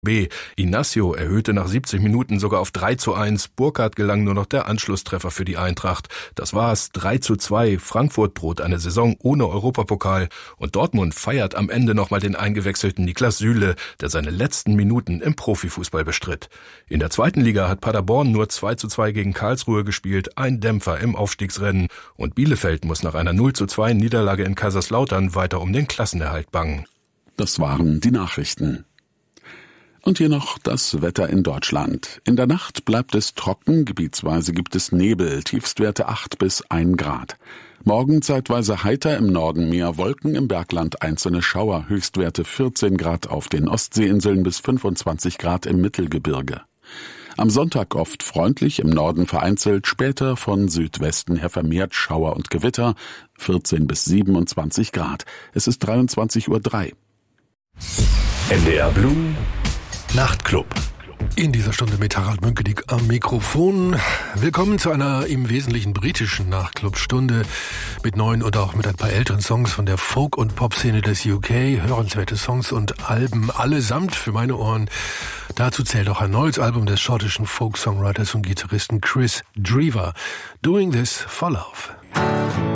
B. Inacio erhöhte nach 70 Minuten sogar auf 3:1. Burkhardt gelang nur noch der Anschlusstreffer für die Eintracht. Das war's, 3:2. Frankfurt droht eine Saison ohne Europapokal. Und Dortmund feiert am Ende nochmal den eingewechselten Niklas Süle, der seine letzten Minuten im Profifußball bestritt. In der zweiten Liga hat Paderborn nur 2:2 gegen Karlsruhe gespielt, ein Dämpfer im Aufstiegsrennen. Und Bielefeld muss nach einer 0:2 Niederlage in Kaiserslautern weiter um den Klassenerhalt bangen. Das waren die Nachrichten. Und hier noch das Wetter in Deutschland. In der Nacht bleibt es trocken, gebietsweise gibt es Nebel, Tiefstwerte 8 bis 1 Grad. Morgen zeitweise heiter, im Norden mehr Wolken, im Bergland einzelne Schauer, Höchstwerte 14 Grad auf den Ostseeinseln bis 25 Grad im Mittelgebirge. Am Sonntag oft freundlich, im Norden vereinzelt, später von Südwesten her vermehrt Schauer und Gewitter, 14 bis 27 Grad. Es ist 23:03 Uhr. NDR Blue Nachtclub. In dieser Stunde mit Harald Münkenig am Mikrofon. Willkommen zu einer im Wesentlichen britischen Nachtclub-Stunde mit neuen und auch mit ein paar älteren Songs von der Folk- und Pop-Szene des UK. Hörenswerte Songs und Alben allesamt für meine Ohren. Dazu zählt auch ein neues Album des schottischen Folk-Songwriters und Gitarristen Chris Drever. Doing This for Love.